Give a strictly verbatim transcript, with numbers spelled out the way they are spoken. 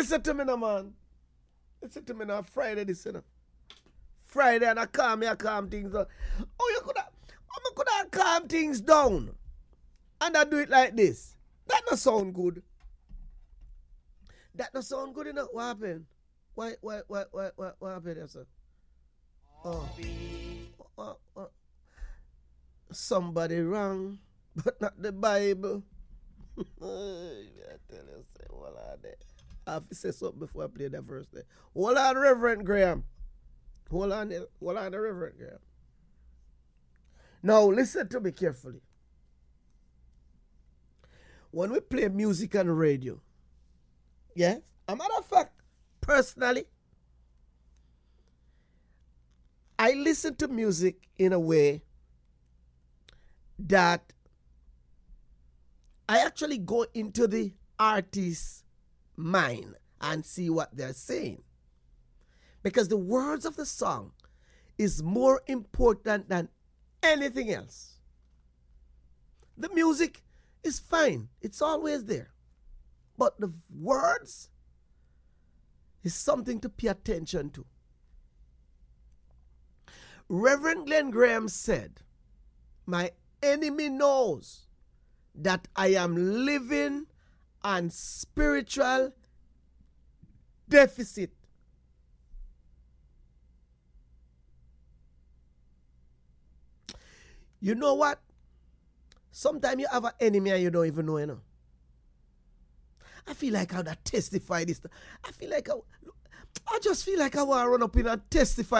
listen to me now, man. Listen to me now. Friday this, you know. Friday and I calm me, I calm things down. Oh, you could have, I could have calm things down. And I do it like this. That don't sound good. That don't sound good enough. What happened? Why, why, why, why, why, what happened there, sir? Oh. What, what? Somebody wrong, but not the Bible. I tell you, say, hold on there. I have to say something before I play that verse there. Hold on, Reverend Graham. Hold on, hold on, Reverend Graham. Now, listen to me carefully. When we play music on radio, yes, a matter of fact, personally, I listen to music in a way that I actually go into the artist's mind and see what they're saying. Because the words of the song is more important than anything else. The music is fine. It's always there. But the words is something to pay attention to. Reverend Glenn Graham said, my enemy knows that I am living on spiritual deficit. You know what? Sometimes you have an enemy and you don't even know, you know. I feel like I would have testified this. I feel like I, I just feel like I want to run up in and testify